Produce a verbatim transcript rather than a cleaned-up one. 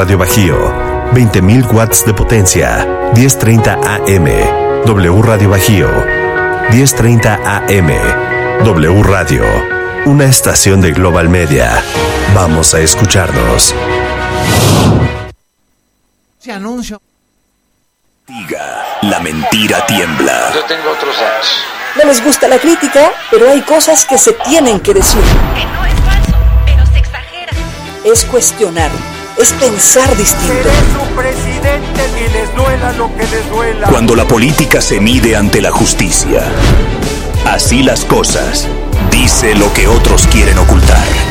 Radio Bajío, veinte mil watts de potencia, diez treinta A M. W Radio Bajío, diez treinta A M. W Radio, una estación de Global Media. Vamos a escucharnos. Se anuncio. Diga, la mentira tiembla. Yo tengo otros datos. No les gusta la crítica, pero hay cosas que se tienen que decir. Que no es falso, pero se exagera. Es cuestionar, es pensar distinto. Seré su presidente y les duela lo que les duela. Cuando la política se mide ante la justicia. Así las cosas. Dice lo que otros quieren ocultar.